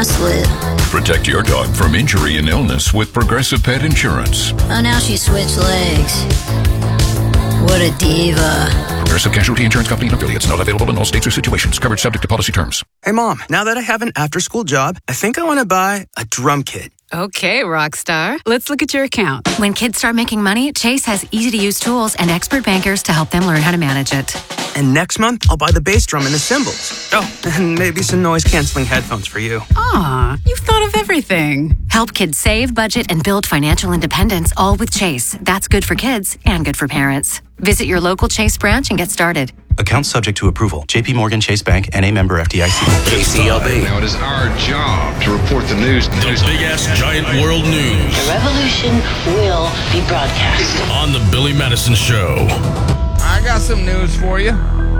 That's lit. Protect your dog from injury and illness with Progressive Pet Insurance. Oh, now she switched legs. What a diva. Progressive Casualty Insurance Company and affiliates. Not available in all states or situations. Coverage subject to policy terms. Hey, Mom, now that I have an after-school job, I think I want to buy a drum kit. Okay, Rockstar. Let's look at your account. When kids start making money, Chase has easy-to-use tools and expert bankers to help them learn how to manage it. And next month, I'll buy the bass drum and the cymbals. Oh, and maybe some noise-canceling headphones for you. Aw, you've thought of everything. Help kids save, budget, and build financial independence, all with Chase. That's good for kids and good for parents. Visit your local Chase branch and get started. Account subject to approval. JP Morgan Chase Bank, N.A. member FDIC. KCLB. Now it is our job to report the news. The big-ass giant world news. The revolution will be broadcast. On the Billy Madison Show. I got some news for you.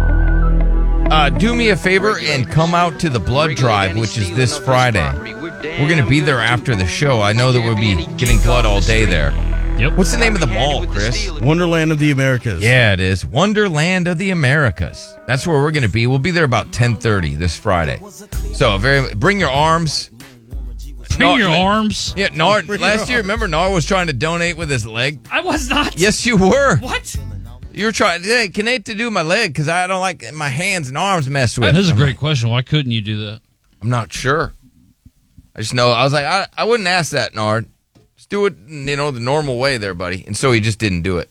Do me a favor and come out to the blood drive, which is this Friday. We're going to be there after the show. I know that we'll be getting blood all day there. Yep. What's the name of the mall, Chris? Wonderland of the Americas. Yeah, it is. Wonderland of the Americas. That's where we're going to be. We'll be there about 10:30 this Friday. So bring your arms. Bring your arms? Yeah, Nard. Last year, remember Nard was trying to donate with his leg? I was not. Yes, you were. What? You were trying. Hey, can I do my leg? Because I don't like my hands and arms messed with. That is a great question. Why couldn't you do that? I'm not sure. I just know. I was like, I wouldn't ask that, Nard. Just do it, the normal way there, buddy. And so he just didn't do it.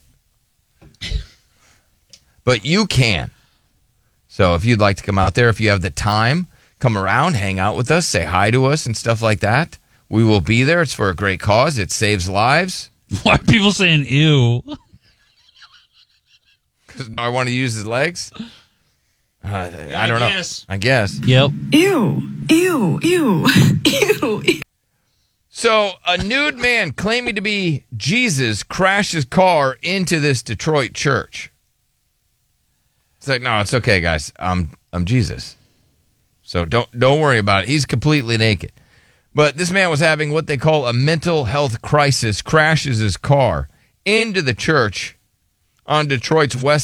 But you can. So if you'd like to come out there, if you have the time, come around, hang out with us, say hi to us and stuff like that. We will be there. It's for a great cause. It saves lives. Why are people saying ew? Because I want to use his legs. I don't know. I guess. Yep. Ew, ew, ew, ew. So a nude man claiming to be Jesus crashed his car into this Detroit church. It's like, no, it's okay, guys. I'm Jesus. So don't worry about it. He's completely naked. But this man was having what they call a mental health crisis, crashes his car into the church on Detroit's west